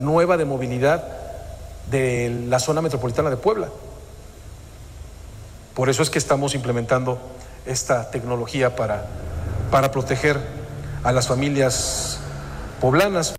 nueva de movilidad de la zona metropolitana de Puebla. Por eso es que estamos implementando esta tecnología para proteger a las familias poblanas.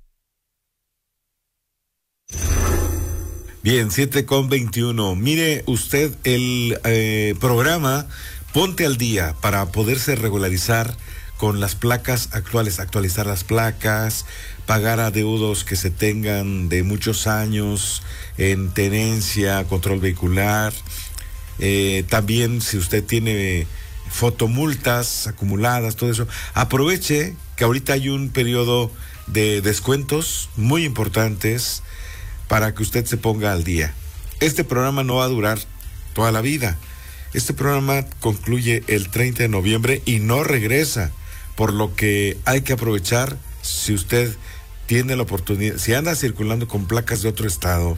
Bien, 7:21. Mire usted el programa Ponte al Día para poderse regularizar con las placas actuales, actualizar las placas, pagar adeudos que se tengan de muchos años en tenencia, control vehicular. También si usted tiene fotomultas acumuladas, todo eso, aproveche que ahorita hay un periodo de descuentos muy importantes para que usted se ponga al día. Este programa no va a durar toda la vida. Este programa concluye el 30 de noviembre y no regresa, por lo que hay que aprovechar. Si usted tiene la oportunidad, si anda circulando con placas de otro estado,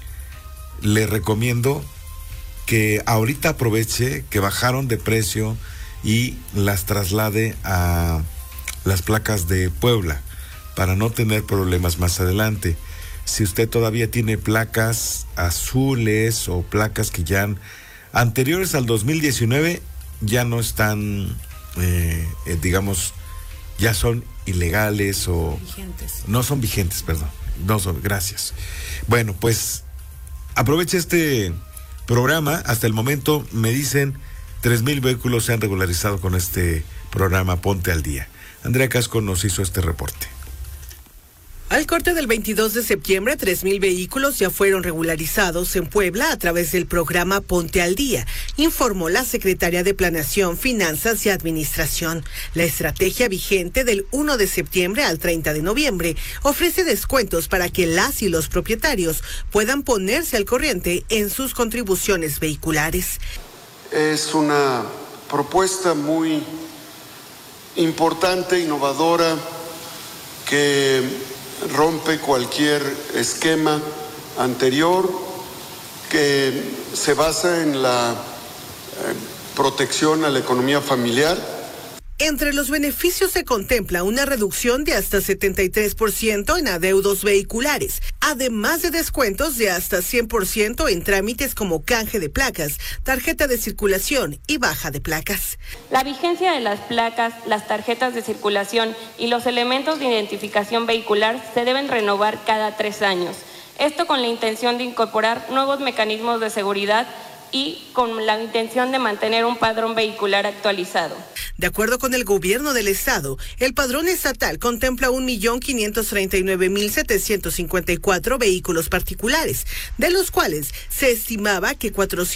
le recomiendo que ahorita aproveche que bajaron de precio y las traslade a las placas de Puebla para no tener problemas más adelante. Si usted todavía tiene placas azules o placas que ya anteriores al 2019 ya no están, digamos, ya son ilegales o vigentes. No son vigentes, perdón. No son, gracias. Bueno, pues aproveche este programa. Hasta el momento me dicen 3,000 vehículos se han regularizado con este programa Ponte al Día. Andrea Casco nos hizo este reporte. Al corte del 22 de septiembre, 3,000 vehículos ya fueron regularizados en Puebla a través del programa Ponte al Día, informó la secretaria de Planeación, Finanzas y Administración. La estrategia vigente del 1 de septiembre al 30 de noviembre ofrece descuentos para que las y los propietarios puedan ponerse al corriente en sus contribuciones vehiculares. Es una propuesta muy importante, innovadora, que rompe cualquier esquema anterior, que se basa en la protección a la economía familiar. Entre los beneficios se contempla una reducción de hasta 73% en adeudos vehiculares, además de descuentos de hasta 100% en trámites como canje de placas, tarjeta de circulación y baja de placas. La vigencia de las placas, las tarjetas de circulación y los elementos de identificación vehicular se deben renovar cada 3 años. Esto con la intención de incorporar nuevos mecanismos de seguridad y con la intención de mantener un padrón vehicular actualizado. De acuerdo con el gobierno del estado, el padrón estatal contempla 1,539,754 vehículos particulares, de los cuales se estimaba que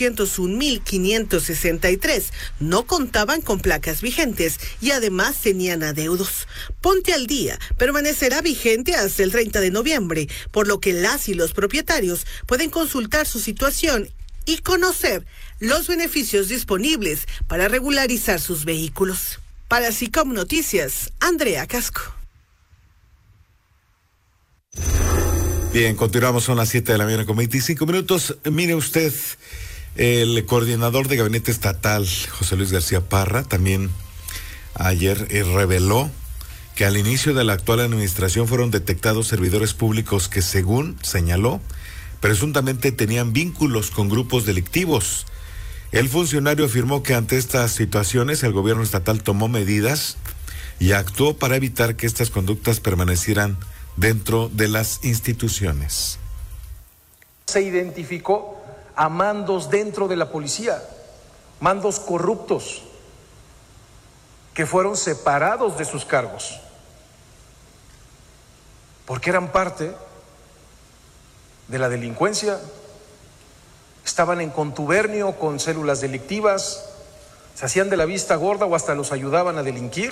401,563 no contaban con placas vigentes y además tenían adeudos. Ponte al Día permanecerá vigente hasta el 30 de noviembre, por lo que las y los propietarios pueden consultar su situación y conocer los beneficios disponibles para regularizar sus vehículos. Para SICOM Noticias, Andrea Casco. Bien, continuamos, son las 7 de la mañana con 25 minutos. Mire usted, el coordinador de gabinete estatal, José Luis García Parra, también ayer reveló que al inicio de la actual administración fueron detectados servidores públicos que, según señaló, presuntamente tenían vínculos con grupos delictivos. El funcionario afirmó que ante estas situaciones el gobierno estatal tomó medidas y actuó para evitar que estas conductas permanecieran dentro de las instituciones. Se identificó a mandos dentro de la policía, mandos corruptos, que fueron separados de sus cargos, porque eran parte de la delincuencia, estaban en contubernio con células delictivas, se hacían de la vista gorda o hasta los ayudaban a delinquir.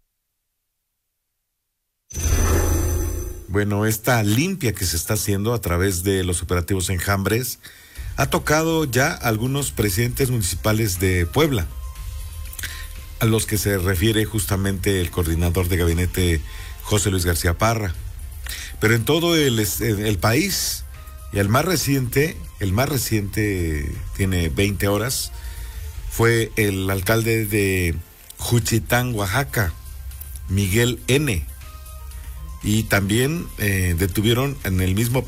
Bueno, esta limpia que se está haciendo a través de los operativos Enjambres ha tocado ya a algunos presidentes municipales de Puebla, a los que se refiere justamente el coordinador de gabinete José Luis García Parra. Pero en todo el país. Y el más reciente tiene 20 horas, fue el alcalde de Juchitán, Oaxaca, Miguel N. Y también detuvieron en el mismo